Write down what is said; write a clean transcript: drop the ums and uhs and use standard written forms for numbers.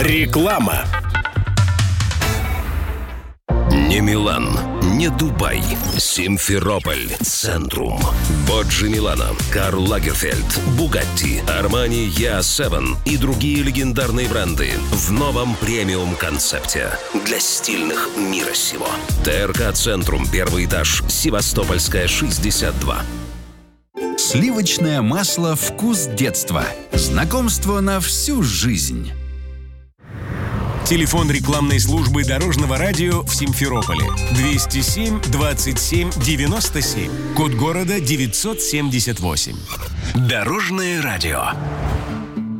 Реклама. Не Милан, не Дубай, Симферополь, Центрум, Боджи Милано, Карл Лагерфельд, Бугатти, Армани Я7 и другие легендарные бренды в новом премиум-концепте для стильных мира сего. ТРК Центрум, первый этаж, Севастопольская, 62. Сливочное масло «Вкус детства». Знакомство на всю жизнь. Телефон рекламной службы Дорожного радио в Симферополе 207 27 97. Код города 978. Дорожное радио.